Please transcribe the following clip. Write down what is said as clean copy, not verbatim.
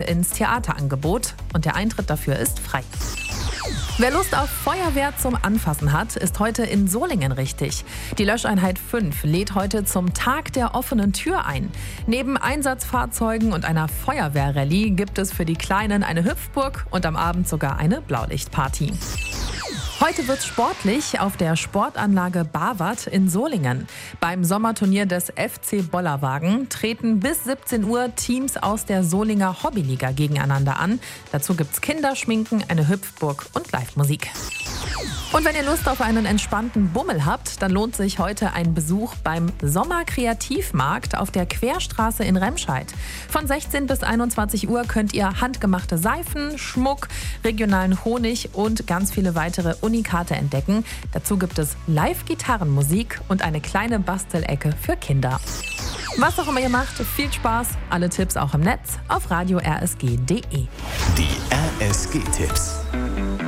ins Theaterangebot und der Eintritt dafür ist frei. Wer Lust auf Feuerwehr zum Anfassen hat, ist heute in Solingen richtig. Die Löscheinheit 5 lädt heute zum Tag der offenen Tür ein. Neben Einsatzfahrzeugen und einer Feuerwehrrallye gibt es für die Kleinen eine Hüpfburg und am Abend sogar eine Blaulichtparty. Heute wird's sportlich auf der Sportanlage Barwart in Solingen. Beim Sommerturnier des FC Bollerwagen treten bis 17 Uhr Teams aus der Solinger Hobbyliga gegeneinander an. Dazu gibt's Kinderschminken, eine Hüpfburg und Live-Musik. Und wenn ihr Lust auf einen entspannten Bummel habt, dann lohnt sich heute ein Besuch beim Sommerkreativmarkt auf der Querstraße in Remscheid. Von 16 bis 21 Uhr könnt ihr handgemachte Seifen, Schmuck, regionalen Honig und ganz viele weitere Unikate entdecken. Dazu gibt es Live-Gitarrenmusik und eine kleine Bastelecke für Kinder. Was auch immer ihr macht, viel Spaß. Alle Tipps auch im Netz auf radio-rsg.de. Die RSG-Tipps.